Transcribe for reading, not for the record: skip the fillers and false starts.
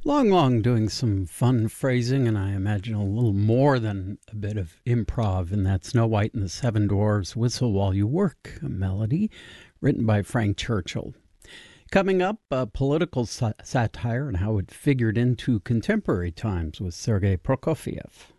Long Long doing some fun phrasing, and I imagine a little more than a bit of improv in that Snow White and the Seven Dwarfs Whistle While You Work melody written by Frank Churchill. Coming up, political satire and how it figured into contemporary times with Sergei Prokofiev.